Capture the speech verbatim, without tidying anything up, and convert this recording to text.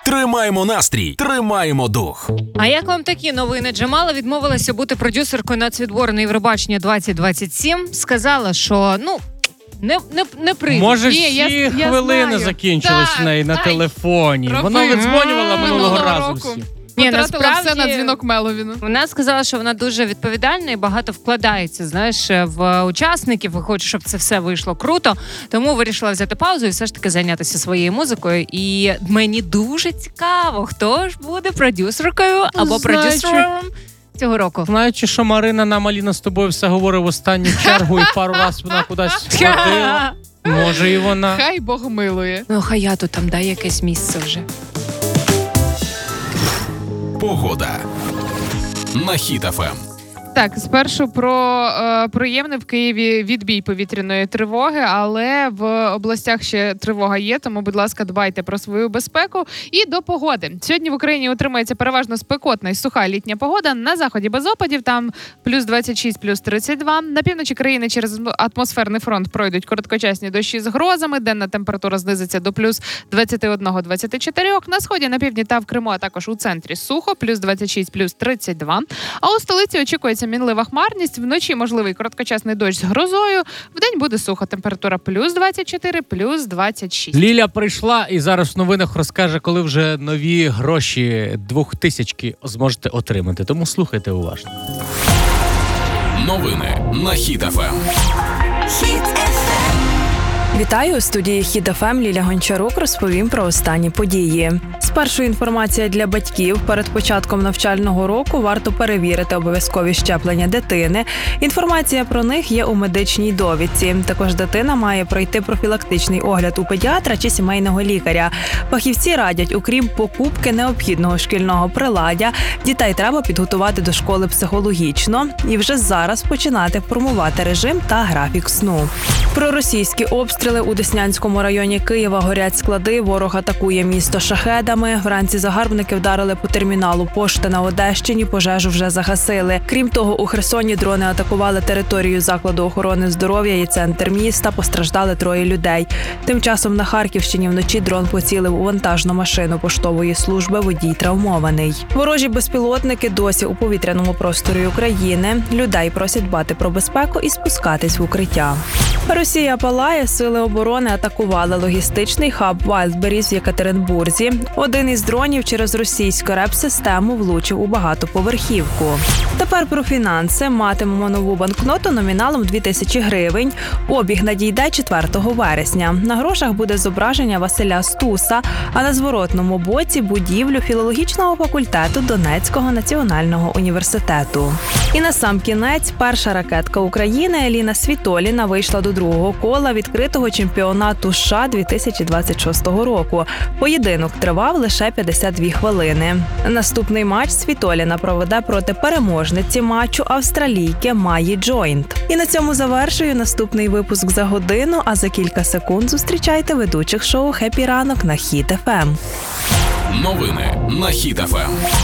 Тримаємо настрій, тримаємо дух. А як вам такі новини? Джамала відмовилася бути продюсеркою нацвідбору на Євробачення двадцять двадцять сім. Сказала, що, ну, не, не, не прийде. Може, Ні, всі я- я хвилини знаю. закінчились Так, в неї на ай, телефоні. роби. Вона видзвонювала М, минулого минулого разу року. всі. Ні, Потратила насправді- все на дзвінок Меловіну. Вона сказала, що вона дуже відповідальна і багато вкладається, знаєш, в учасників і хоче, щоб це все вийшло круто. Тому вирішила взяти паузу і все ж таки зайнятися своєю музикою. І мені дуже цікаво, хто ж буде продюсеркою або Знаючи- продюсером цього року. Знаючи, що Марина на Маліна з тобою все говорить в останню чергу і пару разів вона кудись ходила, може і вона. Хай Бог милує. Ну, хай я тут там дай якесь місце вже. Погода. На Хіт еф ем. Так, спершу про е, приємне в Києві відбій повітряної тривоги, але в областях ще тривога є, тому, будь ласка, дбайте про свою безпеку. І до погоди. Сьогодні в Україні утримається переважно спекотна і суха літня погода. На заході без опадів, там плюс двадцять шість, плюс тридцять два. На півночі країни через атмосферний фронт пройдуть короткочасні дощі з грозами. Денна температура знизиться до плюс двадцять один - двадцять чотири. На сході, на півдні та в Криму, а також у центрі сухо, плюс двадцять шість, плюс тридцять два. А у столиці очікується мінлива хмарність, вночі можливий короткочасний дощ з грозою, вдень буде сухо, температура плюс двадцять чотири, плюс двадцять шість. Ліля прийшла і зараз в новинах розкаже, коли вже нові гроші двохтисячки зможете отримати. Тому слухайте уважно. Новини на Хіт еф ем. Вітаю, у студії Хіт еф ем Ліля Гончарук розповім про останні події. Спершу інформація для батьків. Перед початком навчального року варто перевірити обов'язкові щеплення дитини. Інформація про них є у медичній довідці. Також дитина має пройти профілактичний огляд у педіатра чи сімейного лікаря. Фахівці радять, окрім покупки необхідного шкільного приладдя, дітей треба підготувати до школи психологічно і вже зараз починати формувати режим та графік сну. Про російські обстріли у Деснянському районі Києва горять склади, ворог атакує місто шахедами. Вранці загарбники вдарили по терміналу пошти на Одещині, пожежу вже загасили. Крім того, у Херсоні дрони атакували територію закладу охорони здоров'я і центр міста, постраждали троє людей. Тим часом на Харківщині вночі дрон поцілив у вантажну машину поштової служби, водій травмований. Ворожі безпілотники досі у повітряному просторі України. Людей просять дбати про безпеку і спускатись в укриття. Росія палає, сили оборони атакували логістичний хаб Вайлдберріс в Єкатеринбурзі. Один із дронів через російську реп-систему влучив у багатоповерхівку. Тепер про фінанси. Матимемо нову банкноту номіналом дві тисячі гривень. Обіг надійде четвертого вересня. На грошах буде зображення Василя Стуса, а на зворотному боці – будівлю філологічного факультету Донецького національного університету. І насамкінець, перша ракетка України Еліна Світоліна вийшла до другого кола відкритого чемпіонату США дві тисячі двадцять шостого року. Поєдинок тривав лише п'ятдесят дві хвилини. Наступний матч Світоліна проведе проти переможниці матчу австралійки Майї Джойнт. І на цьому завершую наступний випуск за годину, а за кілька секунд зустрічайте ведучих шоу «Хеппі ранок» на Хіт еф ем. Новини на Хіт еф ем.